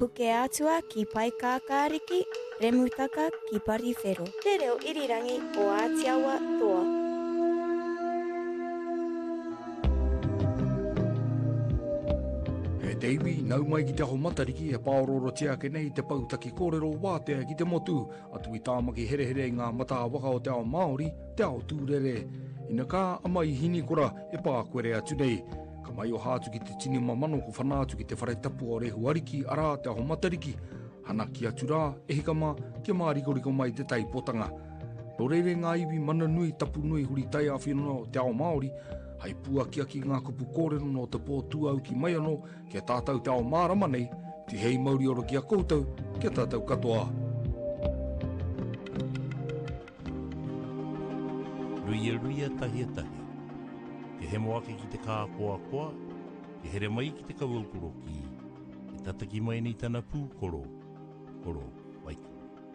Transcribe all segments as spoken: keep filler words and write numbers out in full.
Puke atua ki paikākāriki, remutaka ki pariwhero. Te reo irirangi o Ātiawa toa. E Davey, nau mai ki te ho matariki e pāororo tia ke nei te pautaki kōrero wātea ki te motu, atu i tāmaki here here ngā mata waka o te ao Māori, te ao tūrere. Ina kā amai hini kora e pākuere atu nei. Ka mai o hātu ki te tini mamano ko whanātu ki te whare tapu o rehu ariki arā te ao matariki. Hana ki atu rā, e hikama, kia māriko mai te tai potanga. Rorere ngā iwi mana nui tapu nui huri tai a whenua o te ao Māori, hei pua kia ki ngā kupu kōrero no te pō tuau ki mai anō, kia tātou te ao mārama nei, ti hei mauri oro kia koutou, kia tātou katoa. Ruia ruia tahia tahia. Ke he moake ki te kā koa koa, ke here mai ki te kauaukuro ki, ke tataki mai nei tana pū koro, koro, waika.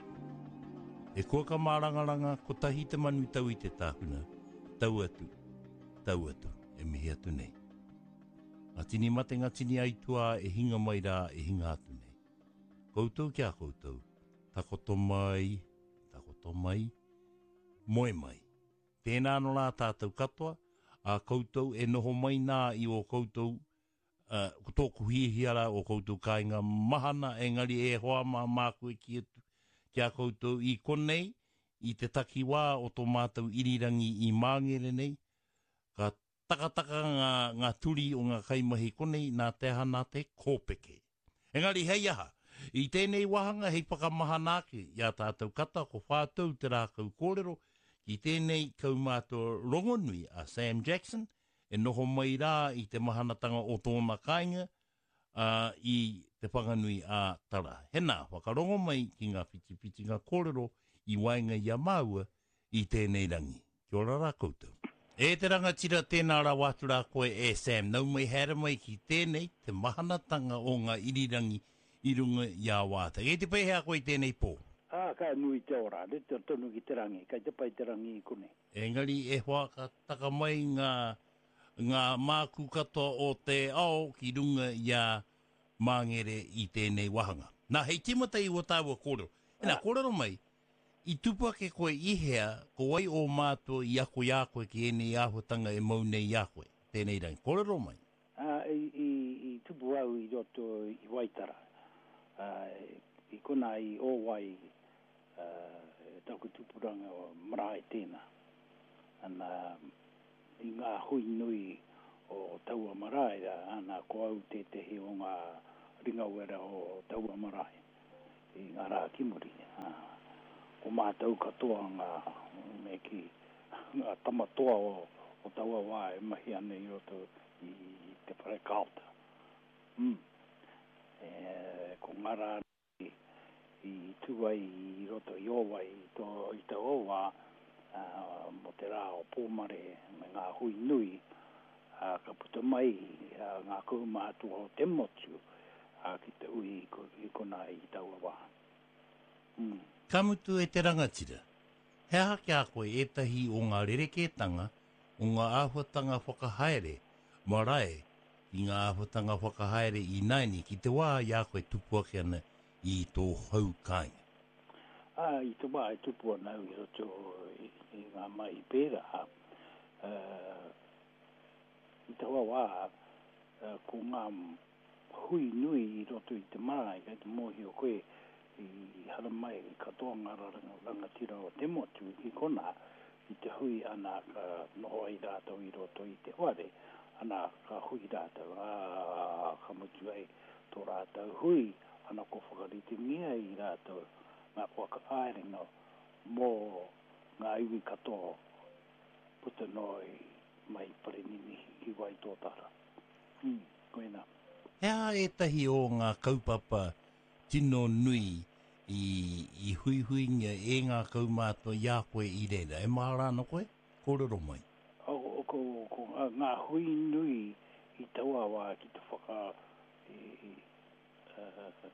E kua ka mārangaranga ko tahi te manu tau i te tāhuna, tau atu, tau atu, e mihi atu nei. Ngā tini mate ngā tini aitua e hinga mai rā e hinga atu nei. Koutou kia koutou, takoto mai, takoto mai, moe mai. Tēnā no rā tātou katoa, a koutou e noho mai nā i o koutou, uh, ko tōku hihiara o koutou kāinga mahana, engari e hoa mā mākue ki atu, kia koutou i konei, i te takiwā o tō mātou irirangi i māngere nei, ka takataka ngā, ngā turi o ngā kaimahi konei, nā te hana te kōpeke. Engari hei aha, i tēnei wahanga hei whakamahana ki, ia tātou kata ko whātou te rākau kōrero, i tēnei kaumātua rongonui a Sam Jackson, e noho mai rā i te mahanatanga o tōna kāinga, uh, i te whanganui a Tara. Hena, whakarongo mai ki ngā whitipiti ngā kōrero i wainga i a maua i tēnei rangi. Kia ora rā koutou. E te rangatira tēnā rā wātu rā koe e Sam, nau mai hera mai ki tēnei te mahanatanga o ngā irirangi i runga i a wāta. E te pehea koe i tēnei pō. Ah, ka nui te ora, le te tonu ki te rangi, kai te pai te rangi i kone. Engari e hoa ka taka mai ngā, ngā māku katoa o te ao ki runga i a māngere i tēnei wahanga. Nā, hei timata i o tāua kōrero. E nā, kōrero mai, i tupa ke koe ihea, ko wai o mātua i ako i a koe ki ene i ahotanga e maune i a koe. Tēnei rangi, kōrero mai. Ah, i, i, i tupu au i roto i Waitara. Ah, i kona i o wai, Uh, taku tupuranga o marae tēnā. Ana, i ngā hui nui o taua marae, ana ko au te tehi o ngā ringawera o taua marae. I ngā rā kimuri. Uh, o mātau katoa ngā, me ki, ngā tamatoa o, o taua wae, mahi ane i roto i, i te whare kaota. Mm. E, ko ngā rā i tuai i roto i owai to, i te owa uh, mo te rā o pōmare me ngā hui nui uh, ka puta mai uh, ngā kaumātu o te motu uh, ki te ui i kona i taua wā. Mm. Kamutu e te rangatira. He hake a koe etahi o ngā rerekētanga o ngā āhuatanga whakahaere marae i ngā āhuatanga whakahaere i naini ki te wā i a koe tupua ki ana i tō hau kāinga. Ah, i tō wā i tupua nau i roto i, i ngā mai pēra. Uh, I te wā wā, uh, ko ngā hui nui i roto i te marae, kai te mohi o koe i hara mai katoa ngā rangatira o te motu i kona i te hui ana ka noho ai rātou i roto i te ware, ana ka hui rātou, ah, ka mutu ai tō rātou hui, ana ko whakarite mia i rātou ngā waka āringa mō ngā iwi katoa puta noi mai parenini i wai tōtara. Hmm, koina. Hea e tahi o ngā kaupapa tino nui i, i hui huinga e ngā kaumātua i a koe i reira. E mārāna koe? Kōrero mai. O, o, ko, ko, ngā hui nui i taua wā ki te whaka i, i uh,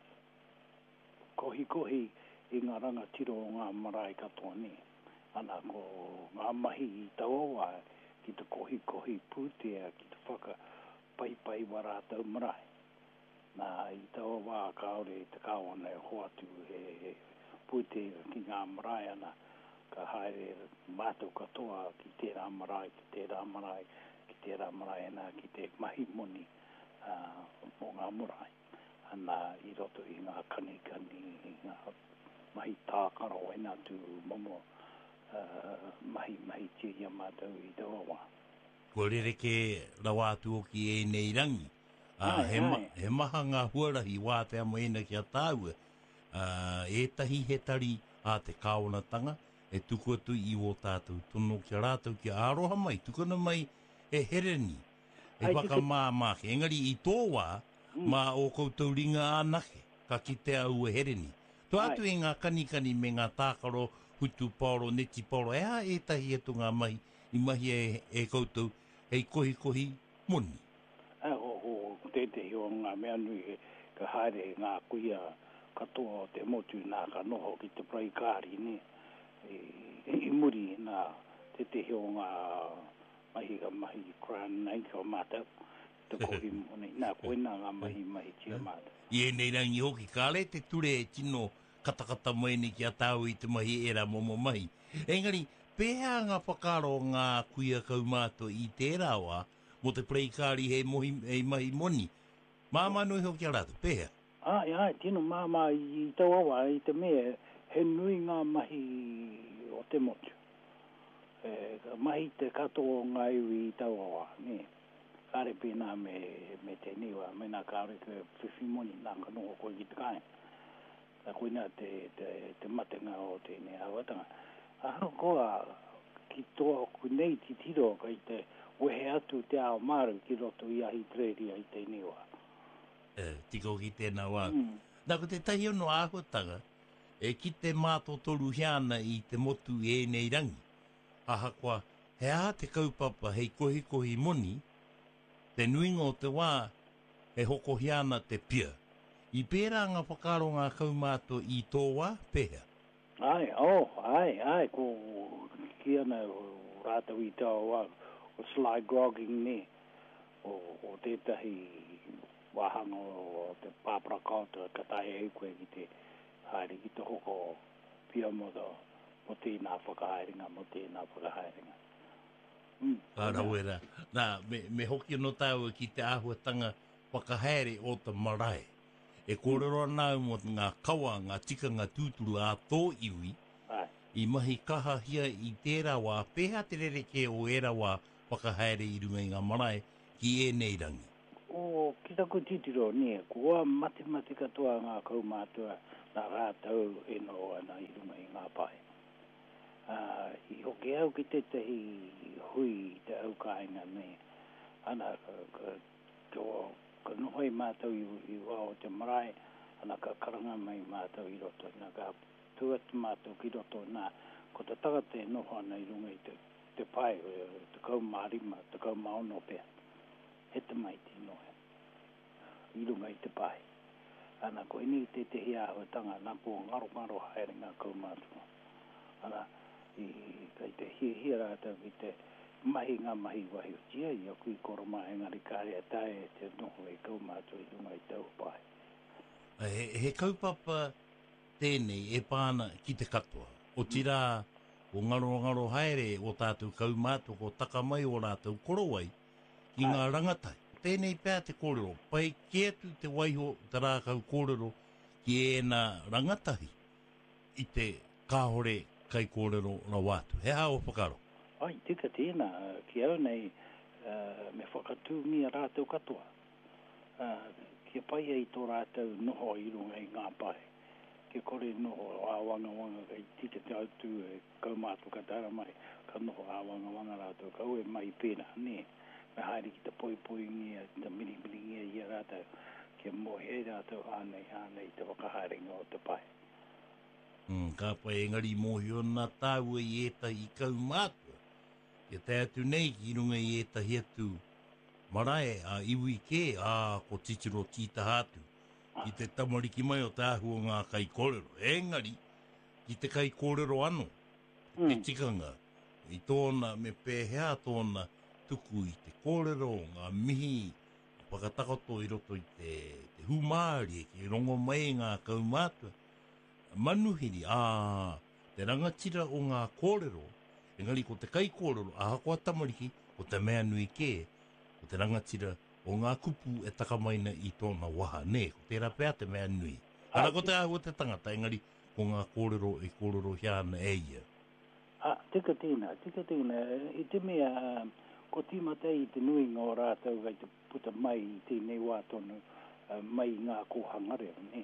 kohi kohi i ngā rangatiro o ngā marae katoa ni. Ana ko ngā mahi i taua ki te kohi kohi pūtea ki te whaka pai pai warātau marae. nā i taua wā kaore i te kawana e hoatu he, he puite ki ngā marae ana ka haere mātou katoa ki tērā marae, ki tērā marae, ki tērā marae ana ki te mahi moni uh, mō ngā marae. Ana i roto i ngā kani kani, i ngā mahi tākaro e nā tu momo uh, mahi mahi tia mātou i taua wā. Ko rere ke rawa atu o ki e nei rangi. Uh, Ai, he, ma, ai. he maha ngā huarahi wā te amo ena ki a tāua. Uh, e tahi he tari a te kāonatanga, e tuku atu i o tātou tono ki a rātou ki a aroha mai, tukuna mai e hereni, e Ai, whaka tuku- māmake. Engari i tō wā, Mm. mā o koutou ringa ānake, ka ki te au e hereni. Tō atu Ai. e ngā kanikani me ngā tākaro, hutu paoro, neti paoro, e a e tahi e tu ngā mahi, i mahi e, e koutou, hei kohi kohi moni. A o o te te o ngā mea nui e ka haere ngā kuia katoa o te motu nā ka noho ki te prai kāri ne. E, i muri nā te te o ngā mahi ka mahi crown nei ka mātou. Te kohi moni. Nā koe nā ngā mahi mahi tia mātou. I e nei rangi hoki, ka le te ture e tino katakata mai ni ki a tāu i te mahi era momo mahi. Engari, pēhea ngā whakaro ngā kuia kaumātua i tērā wā, mo te preikāri he mohi, he mahi moni. Māmanu i hoki a rātu, pēhea. Ai, ai, tino māma i tau awa i te mea, he nui ngā mahi o te motu. E, ka mahi te katoa o ngā iwi i tau awa, ne. Kāre pēnā me, me te niwa, me nā kāre ka whiwhi moni nā ka noho koe ki te kāne. Ka koe nā te, te, te matenga o te ne awatanga. Aharo koa ki toa koe nei ti tiro ka i te wehe atu te ao maru ki roto i ahi treri i te niwa. E, tiko ki tēnā wā. Mm. Nā ko te tahi ono āhuatanga, e ki te mātō toru hiana i te motu e nei rangi. Aha koa, he aha te kaupapa hei kohi kohi moni, te nuinga o te wā, he hoko hiana te pia. I pērā ngā whakaro ngā kaumātua i tō wā, pēhea. Ai, oh, ai, ai, ko ki ana o rātau i tau wā, o sly grogging ne, o, o tētahi wāhanga o te pāpara kauta ka tae e koe ki te haere ki te hoko pia mo to, mo tēnā whakahaeringa, mo tēnā whakahaeringa. Mm, Arawera. Nā, me, me hoki no tāua ki te āhuatanga whakahaere o te marae. E kōrero nāu mo ngā kawa, ngā tika, ngā tūturu a tō iwi, ai, i mahi kaha hia i tērā wā, pēhea te rereke o era wā whakahaere i runga i ngā marae ki e nei rangi. o ki taku titiro ne, kua mate mate katoa ngā kaumātua nā rātau e no ana i runga i ngā pai. Uh, I hoki au ki te tehi hui te au kāinga ne, ana ka, ka, ka, ka nohoi mātou i, i wā o te marae, ana ka karanga mai mātou i roto, ana ka tuat mātou ki roto nā, ko te tagate e noho ana i runga i te, te pai, te kau mārima, te kau maono pēr. He te mai te nohe, i runga i te pai. Ana ko ini te te hia tanga nā po ngaro ngaro haere ngā kau mātua. Ana, i kai te hia hia rātau ki te mahi ngā mahi wahi o tia, i aku i koroma e ngari kāre a tae e te noho e kau mātua i runga i tau pai. He, he kaupapa tēnei e pāna ki te katoa. O tira o ngaro ngaro haere o tātou kaumātua ko taka mai o rātou korowai ki ngā rangatai. Tēnei pēr te kōrero, pai ke atu te waiho te rākau kōrero ki e nā rangatahi i te kāhore kai kōrero na wātu. He hao whakaro. Ai, tika tēnā, ki au nei uh, me whakatū mia rātou katoa. Uh, kia pai ei tō rātou noho i runga i ngā pai. Kia kore noho a wanga wanga kai tika te autu e kaumātu ka tāra mai, ka noho a wanga wanga rātou, ka ue mai pēnā, ne. Me haere ki te poi poi ngia, te miri miri ngia i a rātou, kia mohe e rātou ānei ānei te wakaharinga o te pai. Mm, ka pai engari mohi o nā tāua i etahi kaumātua. Kia te atu nei ki runga i etahi atu marae a iwi ke a ko titiro tita hatu. Ki te tamariki mai o te ahu o ngā kai kōrero. Engari, ki te kai kōrero ano, te Mm. tikanga, i tōna me pēhea tōna tuku i te kōrero, ngā mihi, whakatakoto i roto i te, te humāri, ki rongo mai ngā kaumātua. Manuhiri, ā, te rangatira o ngā kōrero, engari ko te kai kōrero, a hako a tamariki, o te mea nui ke, o te rangatira o ngā kupu e takamaina i tōna waha, ne, ko te rapea te mea nui. Ara ko te ahua te tangata, engari, ko ngā kōrero i kōrero hiana e ia. Ah, tika tēnā, tika tēnā, i te mea, ko tīmata i te nui ngā rātau gai te puta mai i tēnei wā tonu, uh, mai ngā kōhangare, ne.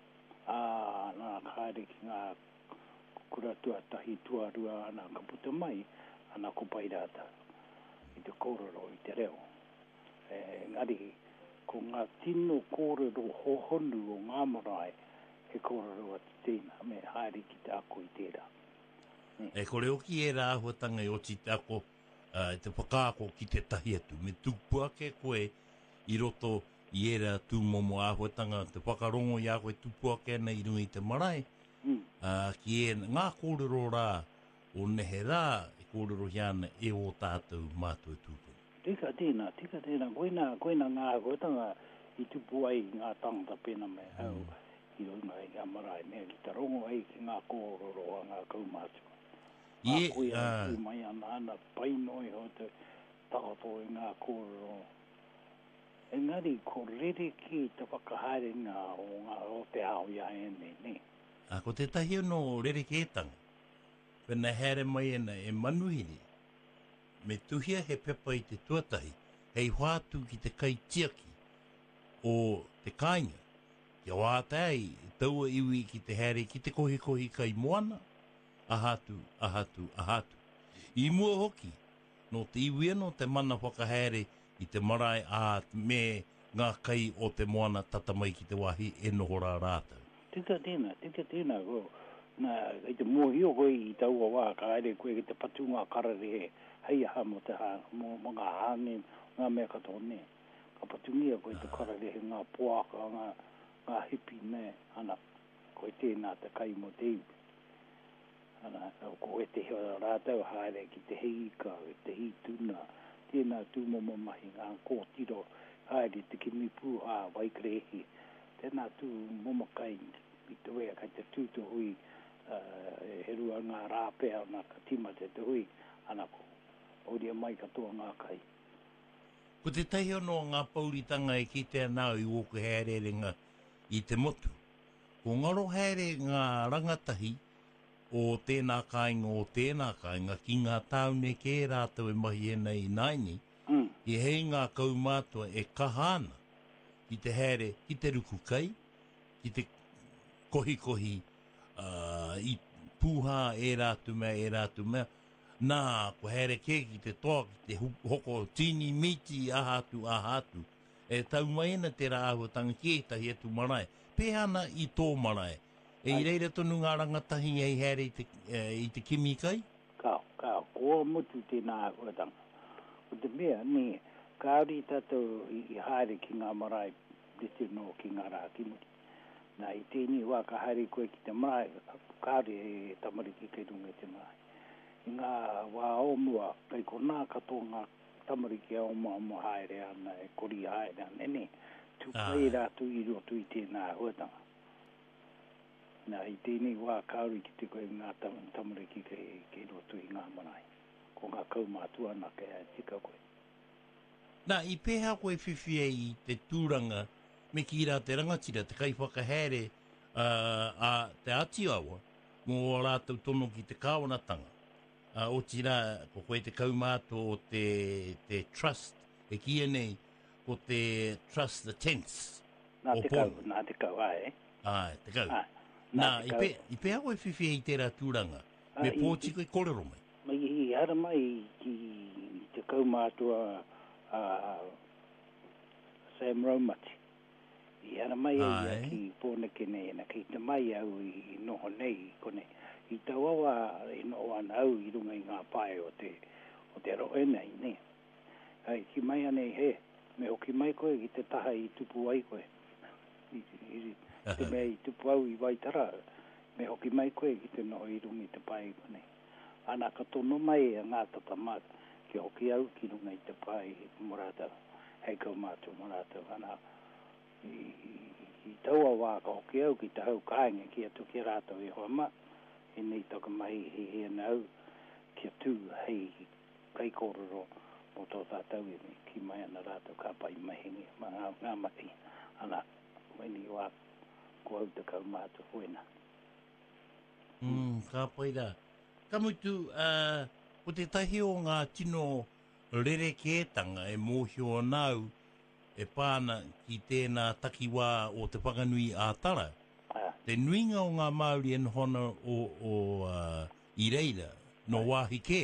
Ah, nā kāre ki ngā kuratua tahi tuarua ana ka puta mai, ana ko pairata i te kōrero i te reo. E, ngari, ko ngā tino kōrero hohonu o ngā marae, he kōrero atu tēnā, me haere ki te ako i tērā. E kore oki e rā huatanga i oti te ako, uh, te whakaako ki te tahi atu. Me tūpuake koe i roto i e rā tūmomo āhuatanga, te whakarongo i a koe tūpuake ana i rungi te marae. Mm. Uh, ki e ngā kōrero rā o nehe rā, e kōrero hiana e o tātou mātua tūpu. Tika tēnā, tika tēnā, koina, koina ngā huatanga i tupu ai ngā tangata pena me au, mm. i runga i ngā marae, me ki te rongo ai ki ngā kōrero a ngā kaumātua. Ie, a koe uh, a mai ana ana painoi ho te takato i ngā kōrero. Engari, ko rere ki te whakahaere ngā o ngā o te ao ia ene, ne? A ko te tahi no rere ke tanga. Pena here mai ana e manuhiri. Me tuhia he pepa i te tuatahi, hei whātu ki te kai tiaki o te kāinga. Kia wātai, taua iwi ki te here ki te kohi kohi kai moana. Ahatu, ahatu, ahatu. I mua hoki, no te iwi no te mana whakahere i te marae a me ngā kai o te moana tatamai ki te wahi e noho rā rātau. Tika tēnā, tika tēnā, ko, nā, i te muahio koe i taua wā, ka aere koe ki te patu ngā karare he, hei aha mo te hā, mo, mo ngā hāngi, ngā mea katone. Ka patungia koe te karare he ngā poaka, ngā, ngā hipi, ne, ana, koe tēnā te kai mo te iwi. Ana, ko e te hea rātau haere ki te heika, te hituna, tēnā tūmomo mahi ngā kōtiro, haere te kimi pūhā, waikerehi, tēnā tū momokai, i te wea kai te tūtu hui, uh, he rua ngā rāpea, ngā katima te te hui, ana ko, oria mai katoa ngā kai. Ko te tahi ono ngā pauritanga e ki te anau i woku haere ringa i te motu. Ko ngaro haere ngā rangatahi, o tēnā kāinga o tēnā kāinga ki ngā tāune ke rātau e mahi e nei naini, mm. i hei ngā kaumātua e kahana ki te here, ki te rukukai, ki te kohi kohi, uh, i pūhā e rātu mea, e rātu mea, nā, ko here ke ki te toa, ki te hoko tini miti ahatu, ahatu, e tau maina te rāhuatanga ki e tahi atu marae, pēhana i tō marae, e i reira tonu ngā rangatahi ei here i te, uh, i te kimi kai? Kao, kao, kua mutu tēnā huatanga. O te mea, ne, kaori tātou i, i haere ki ngā marae, rete no ki ngā rā kimuri. Nā, i tēni wā ka haere koe ki te marae, kaori e tamariki kei runga te marae. I ngā wā o mua, kai ko nā katoa ngā tamariki a o mua mua haere ana, e kori haere ana, ne, tukai rātu i rotu i tēnā huatanga. Nā, i tēnei wā kauri ki te koe ngā tamariki kei, kei rotu i ngā marae. Ko ngā kaumātua nā kei tika koe. Nā, i pēhā koe whiwhia i te tūranga me ki rā te rangatira, te kai whakahere uh, a te atiawa, mō rātou tono ki te kāwanatanga. Uh, o tira, ko koe te kaumātua o te, te trust, e kia nei, ko te trust the tense. Nā te kau, nā te kau, ai, eh? Ai, te kau. Ai. Nā, i, pe, i pēhā koe whiwhia i tērā tūranga, me uh, pōti koe kōrero mai. Mai i hara mai ki te kaumātua uh, Sam Raumati. I hara mai ai ki pōneke nei, na ki te mai au i noho nei, kone i tau awa i noho ana au i runga i ngā pae o te, o te roe nei, ne. Ai, ki mai anei he, me hoki mai koe ki te taha i tupu ai koe. I, i, te mea i tupu au i Waitara, me hoki mai koe ki te noho i runga i te pae koe nei. Ana ka tono mai a ngā tatamata, ki hoki au ki runga i te pae morata, hei kaumātua morata, ana i taua wā ka hoki au ki te hau kāinga ki atu ki rātou i hoa ma. E nei toka mai he he nau ki atu hei kai kororo mo tō tātou e me ki mai ana rātou ka pai mahingi ma ngā, ngā mati ana waini wā ko au te kau mātou huena. Mm, ka pai rā. Ka mutu, uh, o te tahi o ngā tino rerekētanga e mōhio nau e pāna ki tēnā takiwā o te whakanui ātara. Ah. Te nuinga o ngā Māori en hona o, o uh, Ireira, no wāhi kē.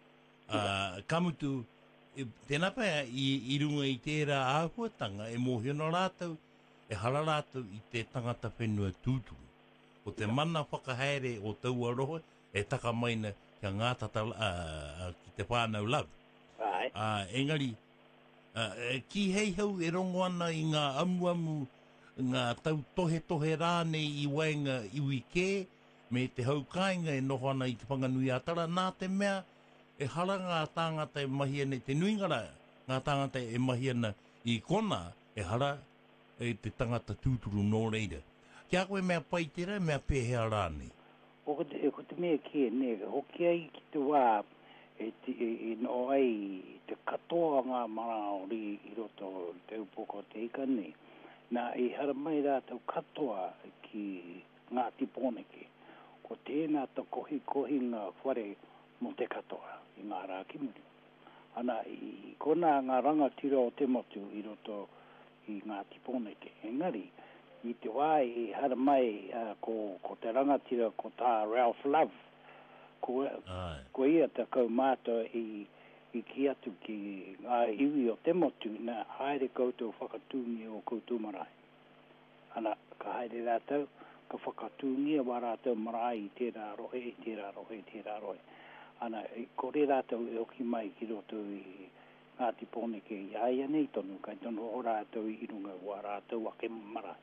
Uh, ka mutu, e, tēnā pēa i, i runga i tērā āhuatanga e mōhio no rātou, e hala rātou i te tangata whenua tūturu. O te mana whakahaere o taua roho, e taka maina kia ngā tata uh, uh, ki te whānau lau. Ai. Uh, engari, uh, ki hei hau e rongo ana i ngā amu amu, ngā tau tohe tohe rānei i wainga iwi kē, me te hau kāinga e noho ana i te whanganui ātara, nā te mea e hala ngā tāngata e mahi ana, te nuingara ngā tāngata e mahi ana i kona, e hala e te tangata tūturu nō reira. Kia koe mea pai tera, mea pēhea rānei. O ko te, ko te mea kia ne, hoki ai ki te wā, e, te, e, e no ai te katoa ngā maraori i roto te upoko te ika ne, nā e hara mai rātou katoa ki ngā tiponeke, ko tēnā ta kohi kohi ngā whare mo te katoa i ngā rākimuri. Ana i kona ngā rangatira o te motu i roto i ngā tiponeke, engari, i te wai i hara mai uh, ko, ko te rangatira ko tā Ralph Love. Ko, ko ia te kau mātua i, i ki atu ki ngā iwi o te motu na haere koutou whakatūngi o koutou marae. Ana ka haere rātou, ka whakatūngi a wā rātou marae i tērā rohe, i tērā rohe, i tērā rohe. Ana ko re rātou e oki mai ki roto i ngā tiponeke i aia nei tonu, kai tonu o rātou i runga wā rātou ake marae.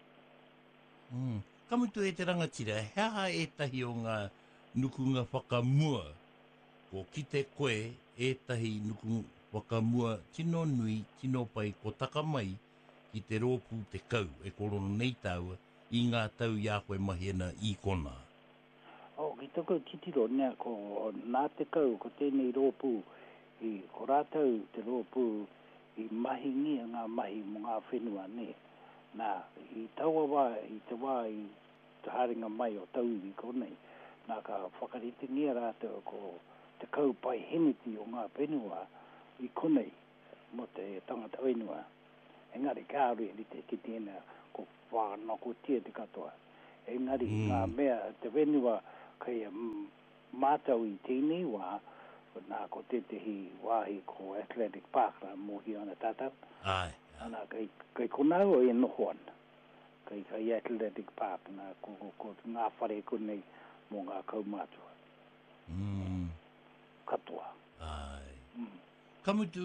Mm. Ka mutu e te rangatira, hea e tahi o ngā nukunga whakamua, ko ki te koe e tahi nukunga whakamua tino nui, tino pai, ko taka mai ki te rōpū te kau, e korono nei tāua, i ngā tau i a koe mahiena i kona. O, ki toko titiro nea, ko nā te kau, ko tēnei rōpū, i ko rātou te rōpū, i mahi ngia ngā mahi mo ngā whenua ne. Nā, i taua wā, i te wā, i te haringa mai o tau i konei, nā ka whakarite ngia rātou ko te kau pai heniti o ngā whenua i konei, mo te tangata whenua. Engari, kāre ni te ki tēnā ko whanako tia te katoa. Engari, mm. ngā mea te whenua kai mātau i tēnei wā, nā ko te tehi wāhi ko Athletic Park rā mohi ana tātau. Ai. Ana kai kai konau e noho ana. Kai kai Athletic Park na ko ko, ko ngā whare konei mo ngā kaumātua. Mm. Katoa. Ai. Mm. Ka mutu,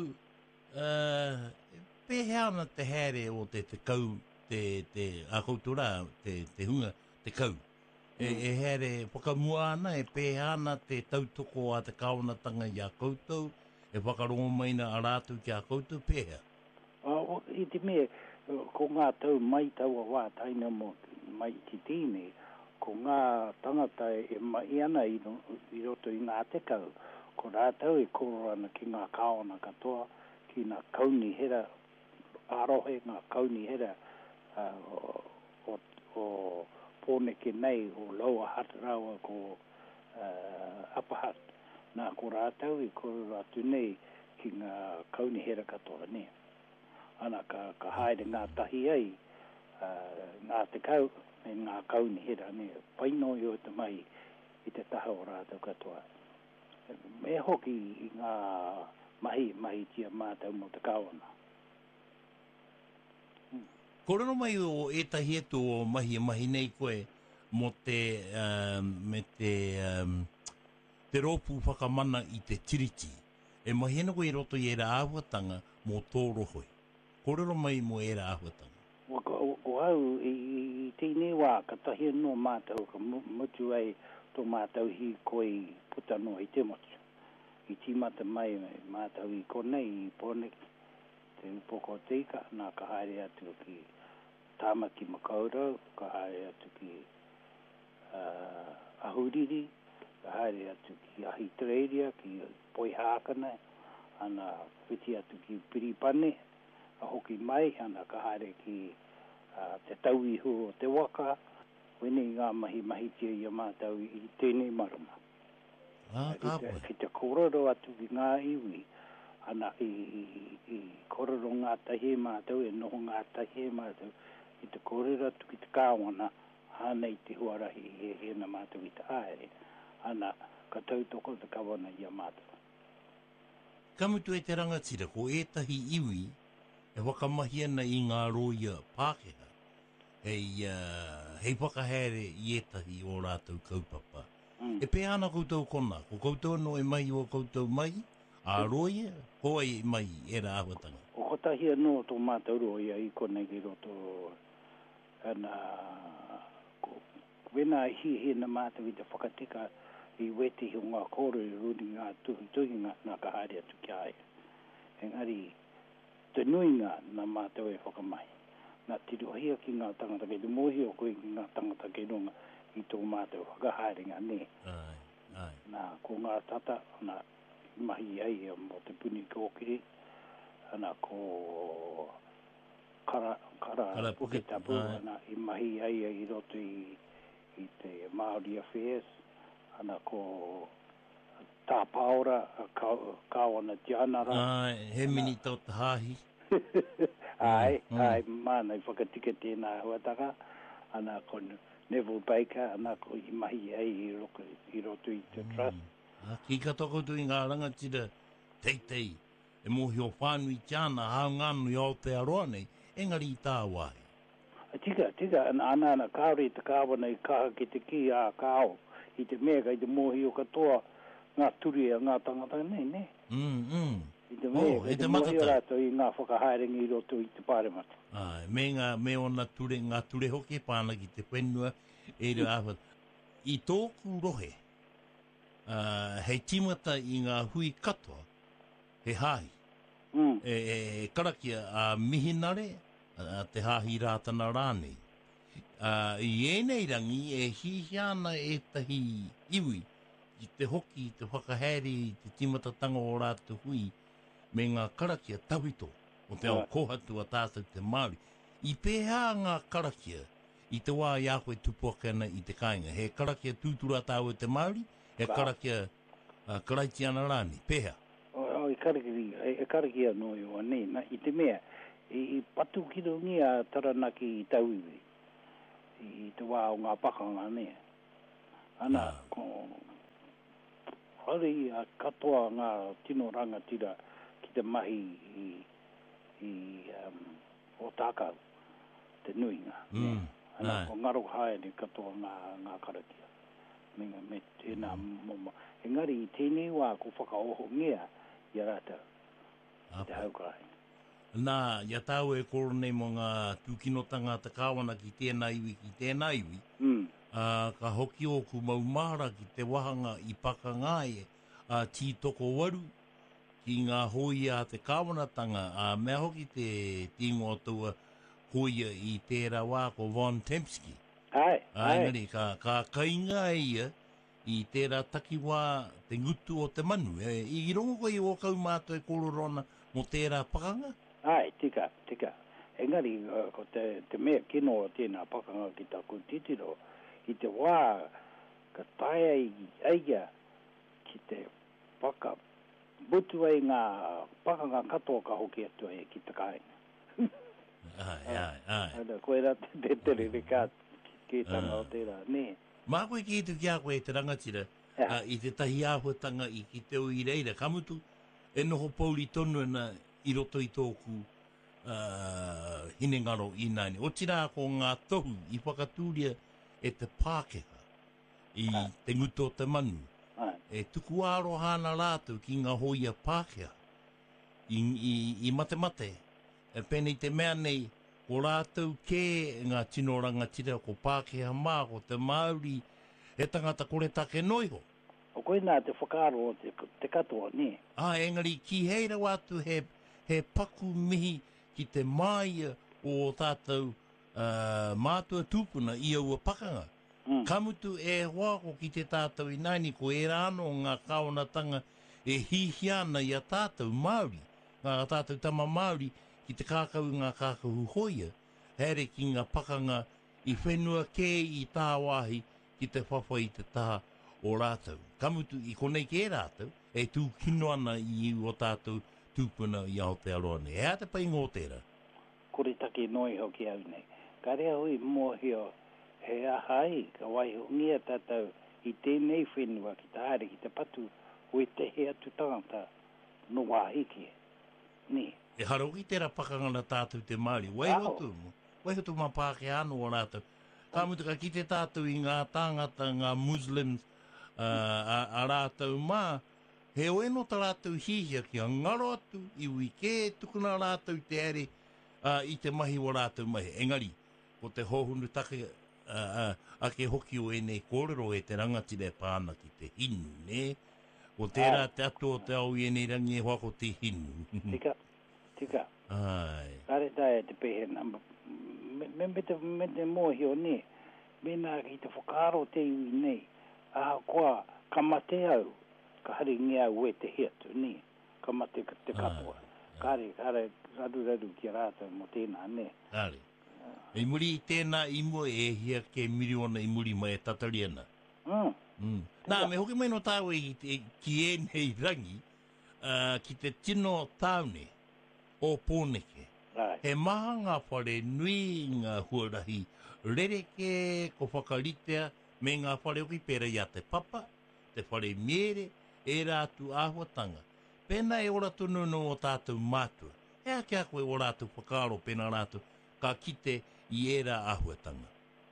uh, pēhea ana te here o te te kau, te, te a koutura, te, te hunga, te kau. E, mm. e here whakamua ana, e pēhea ana te tautoko a te kaonatanga i a koutou, e whakarongo maina a rātou ki a koutou pēhea. Uh, I te mea, ko ngā tau mai taua wā taina mo mai ki tēnei, ko ngā tangata e mai ana i, i roto i ngā te kau, ko rātau e koro ana ki ngā kaona katoa, ki ngā kauni hera, arohe ngā kauni hera, uh, o, o, o pōneke nei, o Lower Hutt rawa ko uh, Upper Hutt, nā ko rātau e koro rātu nei ki ngā kauni hera katoa nei. Ana ka, ka haere ngā tahi ai, uh, ngā te kau, me ngā kauni hera ne, paino i o te mai i te taha o rātou katoa. Me hoki i ngā mahi, mahi tia mātau mo te kaona. Hmm. Korero mai o e tahi etu o mahi mahi nei koe mo te, um, me te, um, te rōpū whakamana i te tiriti. E mahi ena koe i roto i era āhuatanga mo tō rohoi. Korero mai mo era āhuatanga. O, o, o au, i, i tēnei wā, ka tahi no mātau, ka mutu ai tō mātau hi koe puta no i te motu. I tīmata mai mātau i konei, i pōneki, te upoko teika, nā ka haere atu ki Tāmaki Makaurau, ka haere atu ki uh, Ahuriri, ka haere atu ki Ahitereiria, ki Poi Hākana, ana whiti atu ki Piripane, a hoki mai, ana ka haere ki uh, te tauihu o te waka, wene ngā mahi mahi tia i a mātau i tēnei marama. Ah, ka Ki te, pai. ki te kororo atu ki ngā iwi, ana i, i, i kororo ngā tahi e mātau, e noho ngā tahi e mātau, i te kororo atu ki te kāwana, hānei te huarahi he he na mātau i te aere, ana ka tautoko te kawana i a mātau. Kamutu e te rangatira, ko ētahi iwi, e wakamahi ana i ngā roia Pākehā. Hei, uh, hei whakahere i ētahi o rātou kaupapa. Mm. E pē ana koutou kona, ko koutou no e mai o koutou mai, a roia, ko ai mai e rā awatanga. O kotahi anō tō mātau roia i konei ki roto, ana, ko, wena hi he na mātau i te whakatika i weti o ngā kōrero i runi ngā tuhi tuhi ngā ngā kahari atu ki ai. Engari, te nuinga na mātau e whakamai. Nā tirohia ki ngā tangata kei te mohi o koe ki ngā tangata kei runga i tō mātou whakahaeringa ne. Ai, ai. Nā ko ngā tata, nā mahi ai mo te puni kōkiri, nā ko kara, kara, Kara puke puke, tapu, ai. nā i mahi ai i roto i, i te Māori Affairs, nā ko tā paora, ka, kāwana tianara. Ai, he mini tau te hāhi. ai, Mm, ai, mana i whakatika tēnā huataka, ana ko Neville Baker, ana ko i mahi ai i roto i, roto i te trust. Ah, ki ka toko tu i ngā rangatira, teitei, e mohi o whānui tiana, hao ngānu i Aotearoa nei, engari i tā wahi. A tika, tika, ana ana ana kāore i te kāwana i kaha ki te ki a kāo, i te mea kai te mohi o katoa, ngā turi a ngā tangata nei, ne? Mm, mm. I te Oh, mea, e i te te mohi o matata. rātou i ngā whakahaerenga i roto i te pāremata. Ai, me ngā, me o ngā ture, ngā ture hoki pāna ki te whenua, e re awa. I tōku rohe, uh, hei timata i ngā hui katoa, he hāhi. Mm. E, e, e karakia a mihinare, a te hāhi rātana rānei. Uh, I ēnei rangi e hihiana e tahi iwi, i te hoki, te whakahēri, te timatatanga o rātou hui, me ngā karakia tawhito, o te ao Right. kohatu a tātou te Māori. I pēhā ngā karakia, i te wā i a koe tupuakana i te kāinga. He karakia tūtura tāu e te Māori, he Wow. karakia uh, karaitiana rāni, pēhā. O, o i kariki, e, e kariki anō i o nei, na, i te mea, i, i patu ki rungi a taranaki i tauiwi, i, i te wā o ngā pakanga ne. Ana, Ah. ko, hari a katoa ngā tino rangatira ki te mahi i, i um, o tākau, te nuinga. ne. Mm, Ana, ai. ko ngaro hae ni katoa ngā, ngā karakia. Me, me tēnā moma. Engari, i tēnei wā ko whakaoho ngea, i a rātou. Te Apa. haukarai. Nā, ia tāu e koro nei mo ngā tūkinotanga te kāwana ki tēnā iwi, ki tēnā iwi, Mm. uh, ka hoki o ku maumara ki te wahanga i Pakangae, a uh, tītoko waru, ki ngā hoia a te kāwanatanga, a uh, mea hoki te tīngo atua hoia i tērā wā ko Von Tempsky. Ai, ai. Aingari, ka, ka kainga e ia i tērā takiwā te ngutu o te manu. E, I rongo koe i o kau mātou e kororona mo tērā pakanga? Ai, tika, tika. Engari, uh, ko te, te mea kino o tēnā pakanga ki taku titiro, i te wā, ka taia i aia ki te paka, butu ai ngā pakanga katoa ka hoki atu ai ki te kāinga. Ai, ai, ai. Ana, koe rā te te tere re kā ki tanga Ah. o tērā, ne. Mā koe ki tu ki a koe te rangatira, Ja. uh, i te tahi āhuatanga i ki te o i reira. Kamutu, e noho pauri tonu na i roto i tōku uh, hinengaro i nani. O tira ko ngā tohu i whakatūria e te Pākehā i Ah. te nguto o te manu. Ai, E tuku aro hana rātou ki ngā hoia Pākehā. I, i, i mate mate, e pēnei te mea nei, ko rātou kē ngā tino rangatira ko Pākehā mā, ko te Māori, he tangata kore take noiho. o koe nā te whakaaro o te, te katoa, ne. Ah, engari, ki heira watu he, he paku mihi ki te māia o tātou uh, mātua tūpuna i aua pakanga. Mm. Kamutu e hoa ko ki te tātou i nani, ko e rāno ngā kaonatanga e hihiana i a tātou Māori, ngā tātou tama Māori, ki te kākau ngā kākau hoia, here ki ngā pakanga i whenua kē i tā wāhi ki te whawha i te tā o rātou. Kamutu i konei ke rātou, e tū kino ana i o tātou tūpuna i Aotearoa. E a te pai ngō tērā. Kore take noi hoki au nei. Ka rea hui mōhio he ahai, ka waihongia tātou i tēnei whenua ki te haere ki te patu o te hea tu tangata no wāhiki. Ni. E haroki tērā pakangana tātou te Māori. Waihotu, waihotu mā Pāke anu o rātou. Ka mutu ka ki te tātou i ngā tāngata, ngā Muslims uh, a, a rātou mā, he oeno ta rātou hihia ki a ngaro atu, i ui kē tukuna rātou te ere uh, i te mahi o rātou mahi. Engari, ko te hohunu take uh, uh, a ke hoki o e nei kōrero e te rangatire pāna ki te hinu, ne? Ko tērā te atu o te au i e nei rangi e hoa ko te hinu. Tika, tika. Ai. Kare tae te pehena. Me, me, me te, me te mōhio ne, me nā ki te whakaro te iwi nei, a koa kamate au, ka hari ngia au e te hiatu, ne, kamate te katoa. Kare, kare, radu radu ki rātou mo tēnā, ne. Kare. I muri i tēnā imo e hia ke miriona i muri mai e tatariana. Mm. Mm. Nā, me hoki mai no tāu e te, ki e nei rangi, uh, ki te tino tāune o Pōneke. Ai. He maha ngā whare nui ngā huarahi, rereke ko whakaritea me ngā whare oki pera i a te papa, te whare miere, e rātu āhuatanga. Pēnā e ora tunu no o tātou mātua. Ea kia koe o rātu whakaro pēnā rātu, ka kite i e rā āhuatanga.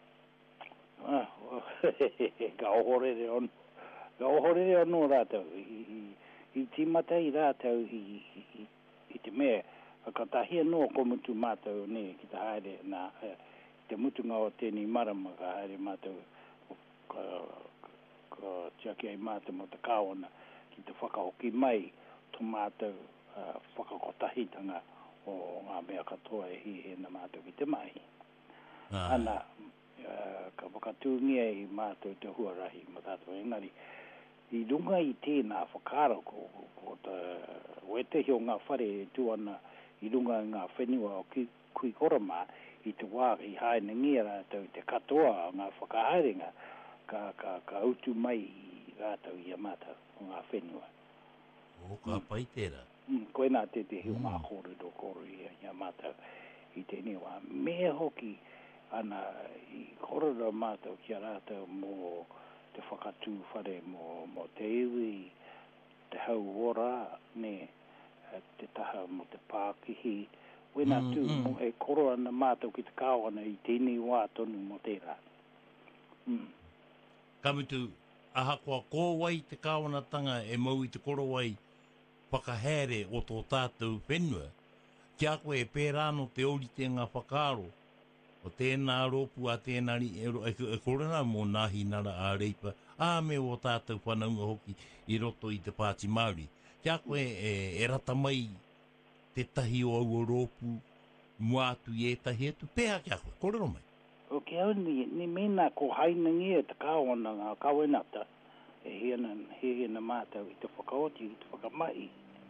Ah, ka ohorere on, ka ohorere on no rātou, i, i, i timata i rātou i, i, i te mea, ka tahia no ko mutu mātou ne ki te haere nā, te mutunga o tēnei marama ka haere mātou, ka, ka tiaki ai mātou mo te kāwana ki te whakahoki mai to mātou uh, whakakotahitanga o ngā mea katoa e hi e na mātou ki te mai. Ah. Ana, uh, ka whakatūngia i mātou te huarahi mo tātou engari, i runga i tēnā whakaro ko, ko, ko ta, o e te hio ngā whare e tuana i runga i ngā whenua o ki, kui korama i te wā i haene ngia rātou i te katoa o ngā whakahaerenga ka, ka, ka utu mai i rātou i amata o ngā whenua. O ka mm. pai tērā. Mm, koe nā te te hio mm. ngā kōrero kōro i, i amata i te niwa. Me hoki ana i kōrero amata ki a rātou mō te whakatū whare mō, mō te iwi, te hau ora, ne, te taha mo te Pākihi. Wena mm, tū, mm. mo e koro ana mātou ki te kāwana i tēnei wā tonu mo tērā. Mm. Kamutu, aha kua kōwai te kāwanatanga e mau i te koro wai whakahere o tō tātou whenua. Kia koe e pērāno te orite ngā whakaro. O tēnā ropu a tēnā ri, e, e, e korena mō nāhi nara a reipa, a me o tātou whanaunga hoki i roto i te Pāti Māori. Kia koe e, e rata mai te tahi o au o ropu, mua atu i e tahi atu, pēha kia koe, korero mai. O ke au ni, ni mena ko hainangi e te kāwana ngā kawenata, e hiena, hiena mātou i te whakaoti, i te whakamai.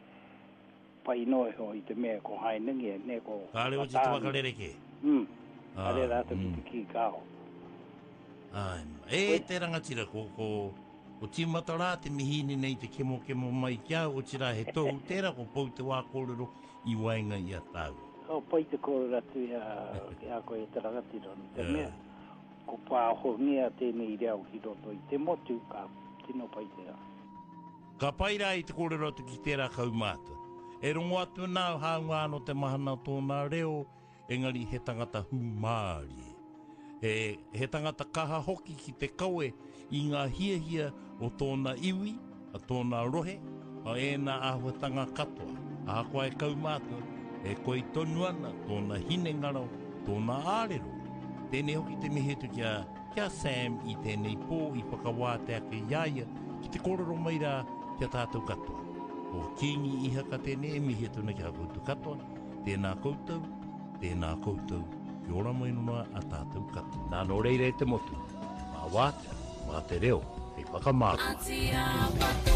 Pai noe ho i te mea ko hainangi e ne ko... Kāre o te wakarereke. Mm. Ah, Are rātou mm. ki te ki kāo. Ai, e te rangatira ko, ko, ko tīmata rā te mihini nei te kemo kemo mai kia o tira he tōu tērā ko pou te wā kōrero i wainga i a tāu. O pai te kōrero atu i a, i a koe te rangatira ni te mea. Ko pāho ngia tēnei reau ki roto i te motu ka tino pai tērā. Ka pai rā i te kōrero atu ki tērā kaumāta. E rongo atu nā hāunga no te mahana tōna reo, engari he tangata humārie. He, he tangata kaha hoki ki te kaue i ngā hia hia o tōna iwi, a tōna rohe, a e nā āhuatanga katoa. A koe kaumātua, e koe tonu ana, tōna hine ngaro, tōna ārero. Tēnei hoki te mihetu kia, kia Sam i tēnei pō i whakawātea ke iaia, ki te kororo mai rā kia tātou katoa. O kingi iha ka tēnei mihetu na kia koutu katoa, tēnā koutou, tēnā koutou, ki ora mai noa a tātou kata. Nā no reire te motu, mā wātea, mā te reo, hei whakamātua.